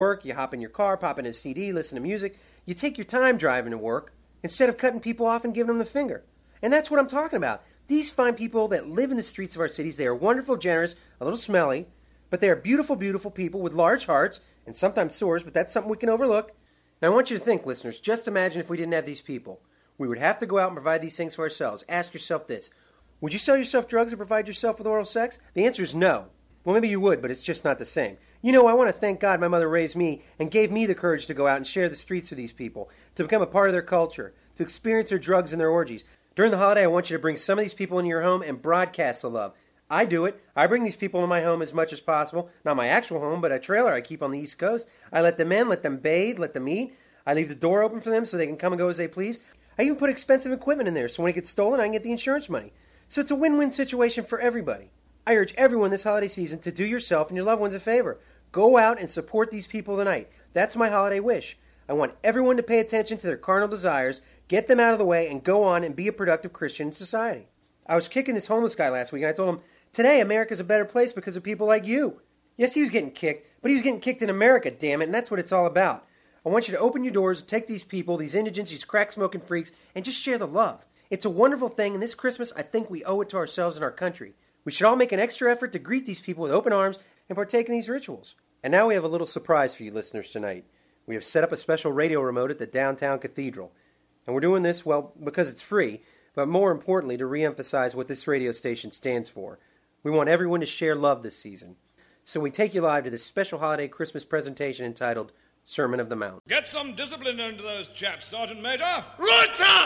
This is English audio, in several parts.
work, you hop in your car, pop in a CD, listen to music. You take your time driving to work instead of cutting people off and giving them the finger. And that's what I'm talking about. These fine people that live in the streets of our cities, they are wonderful, generous, a little smelly, but they are beautiful, beautiful people with large hearts, and sometimes sores, but that's something we can overlook. Now I want you to think, listeners, just imagine if we didn't have these people. We would have to go out and provide these things for ourselves. Ask yourself this. Would you sell yourself drugs or provide yourself with oral sex? The answer is no. Well, maybe you would, but it's just not the same. You know, I want to thank God my mother raised me and gave me the courage to go out and share the streets with these people, to become a part of their culture, to experience their drugs and their orgies. During the holiday, I want you to bring some of these people into your home and broadcast the love. I do it. I bring these people into my home as much as possible. Not my actual home, but a trailer I keep on the East Coast. I let them in, let them bathe, let them eat. I leave the door open for them so they can come and go as they please. I even put expensive equipment in there so when it gets stolen, I can get the insurance money. So it's a win-win situation for everybody. I urge everyone this holiday season to do yourself and your loved ones a favor. Go out and support these people tonight. That's my holiday wish. I want everyone to pay attention to their carnal desires, get them out of the way, and go on and be a productive Christian in society. I was kicking this homeless guy last week, and I told him, today America's a better place because of people like you. Yes, he was getting kicked, but he was getting kicked in America, damn it, and that's what it's all about. I want you to open your doors, take these people, these indigents, these crack-smoking freaks, and just share the love. It's a wonderful thing, and this Christmas, I think we owe it to ourselves and our country. We should all make an extra effort to greet these people with open arms and partake in these rituals. And now we have a little surprise for you listeners tonight. We have set up a special radio remote at the downtown cathedral. And we're doing this, well, because it's free, but more importantly, to re-emphasize what this radio station stands for. We want everyone to share love this season. So we take you live to this special holiday Christmas presentation entitled Sermon of the Mount. Get some discipline into those chaps, Sergeant Major. Right, sir!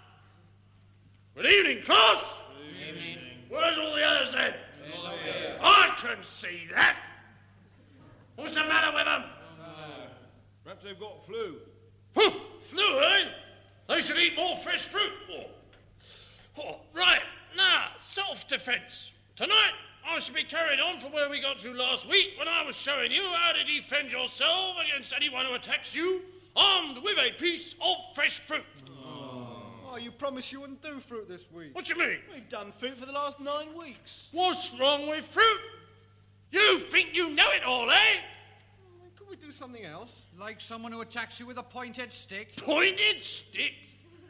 Good evening, class. Good evening. Where's all the others then? I can see that. What's the matter with them? Perhaps they've got flu. Huh, flu, eh? They should eat more fresh fruit. Right, now, self-defense. Tonight, I shall be carried on from where we got to last week when I was showing you how to defend yourself against anyone who attacks you, armed with a piece of fresh fruit. Oh, you promised you wouldn't do fruit this week. What do you mean? We've done fruit for the last 9 weeks. What's wrong with fruit? You think you know it all, eh? Could we do something else? Like someone who attacks you with a pointed stick? Pointed sticks?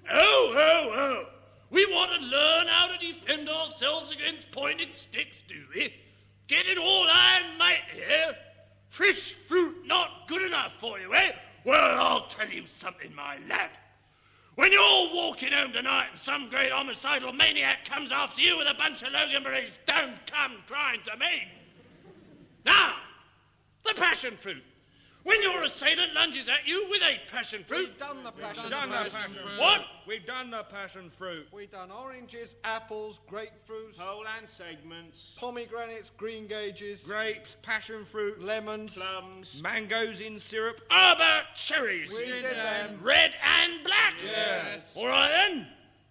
Oh. We want to learn how to defend ourselves against pointed sticks, do we? Getting all iron mate here? Fresh fruit not good enough for you, eh? Well, I'll tell you something, my lad. When you're walking home tonight and some great homicidal maniac comes after you with a bunch of Loganberries, don't come crying to me. Now, the passion fruit. When your assailant lunges at you with a passion fruit... We've done the passion fruit. What? We've done the passion fruit. We've done oranges, apples, grapefruits... Whole and segments. Pomegranates, green gauges... Grapes, passion fruit. Lemons... Plums. Mangoes in syrup. How about cherries? We did them. Red and black? Yes. All right, then.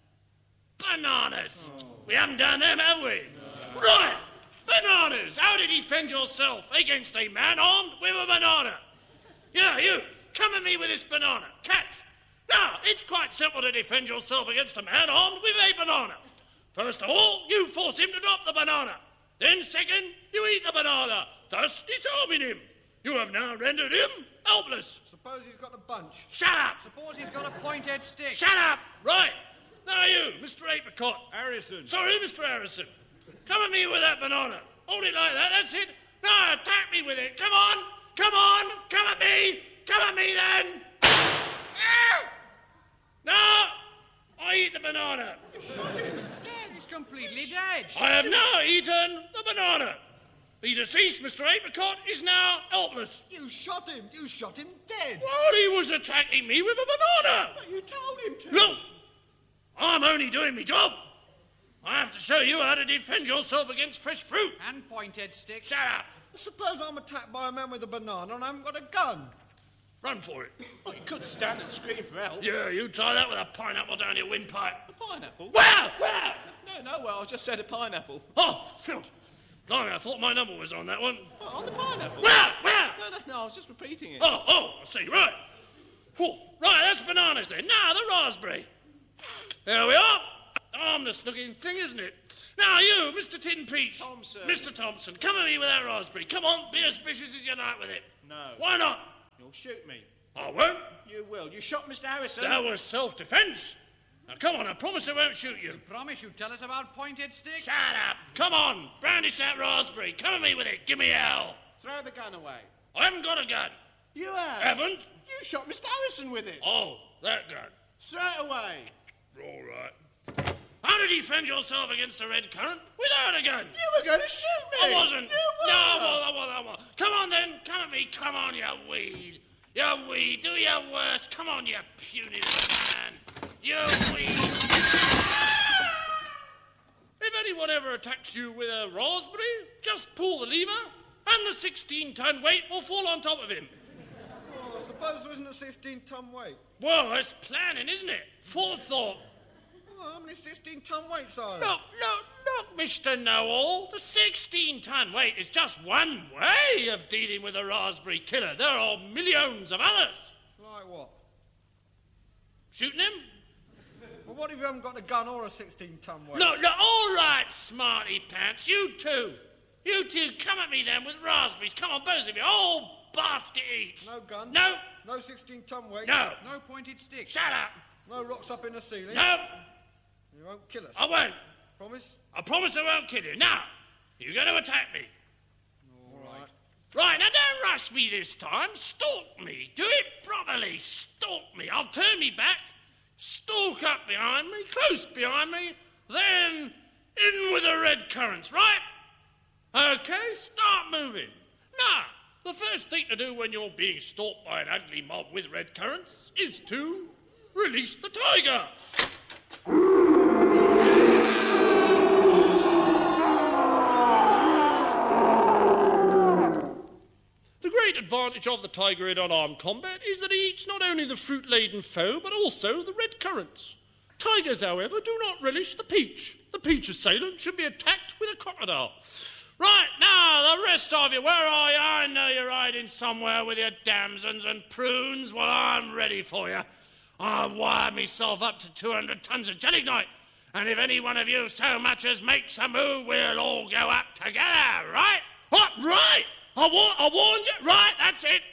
Bananas. We haven't done them, have we? No. Right. Bananas. How to defend yourself against a man armed with a banana. Yeah, you. Come at me with this banana. Catch. Now, it's quite simple to defend yourself against a man armed with a banana. First of all, you force him to drop the banana. Then, second, you eat the banana, thus disarming him. You have now rendered him helpless. Suppose he's got a bunch. Shut up. Suppose he's got a pointed stick. Shut up. Right. Now you, Mr. Apricot. Harrison. Sorry, Mr. Harrison. Come at me with that banana. Hold it like that, that's it. Now attack me with it. Come on. Come at me. Come at me then. Now, I eat the banana. He's dead. He's completely dead. I have now eaten the banana. The deceased, Mr. Apricot, is now helpless. You shot him. You shot him dead. Well, he was attacking me with a banana. But you told him to. Look, I'm only doing my job. I have to show you how to defend yourself against fresh fruit. And pointed sticks. Shut up. Suppose I'm attacked by a man with a banana and I haven't got a gun. Run for it. Well, you could stand and scream for help. Yeah, you try that with a pineapple down your windpipe. A pineapple? Where? No, well, I just said a pineapple. Oh, phew. Blimey, I thought my number was on that one. Oh, on the pineapple? Where? No, I was just repeating it. Oh, I see, right. Oh, right, that's bananas then. Now, the raspberry. There we are. Harmless looking thing, isn't it? Now, you, Mr. Tin Peach. Thompson. Mr. Thompson, come at me with that raspberry. Come on, be as vicious as you like with it. No. Why not? shoot me. I won't. You will. You shot Mr. Harrison. That was self-defence. Now, come on, I promise I won't shoot you. Promise you tell us about pointed sticks? Shut up. Come on, brandish that raspberry. Come at me with it. Give me hell. Throw the gun away. I haven't got a gun. You have. Haven't? You shot Mr. Harrison with it. Oh, that gun. Throw it away. All right. How did you defend yourself against a red current without a gun? You were going to shoot me. I wasn't. You were. No, I was. Come on, then. Come at me. Come on, you weed. You weed. Do your worst. Come on, you puny man. You weed. If anyone ever attacks you with a raspberry, just pull the lever, and the 16-ton weight will fall on top of him. Oh, I suppose there isn't a 16-ton weight. Well, that's planning, isn't it? Forethought. Oh, how many 16-ton weights are there? Look, Mr. Know-All. The 16-ton weight is just one way of dealing with a raspberry killer. There are millions of others. Like what? Shooting him? Well, what if you haven't got a gun or a 16-ton weight? Look, all right, smarty pants. You two, come at me then with raspberries. Come on, both of you. Oh, basket each. No gun? No. No 16-ton weight? No. No pointed sticks? Shut up. No rocks up in the ceiling? No. You won't kill us? I won't. Promise? I promise I won't kill you. Now, you're going to attack me. All right. Right, now don't rush me this time. Stalk me. Do it properly. Stalk me. I'll turn me back, stalk up behind me, close behind me, then in with the red currants, right? Okay, start moving. Now, the first thing to do when you're being stalked by an ugly mob with red currants is to release the tiger. The great advantage of the tiger in unarmed combat is that he eats not only the fruit-laden foe, but also the red currants. Tigers, however, do not relish the peach. The peach assailant should be attacked with a crocodile. Right, now, the rest of you, where are you? I know you're hiding somewhere with your damsons and prunes. Well, I'm ready for you. I've wired myself up to 200 tons of gelignite, and if any one of you so much as makes a move, we'll all go up together, right? What, right? I warned you? Right, that's it.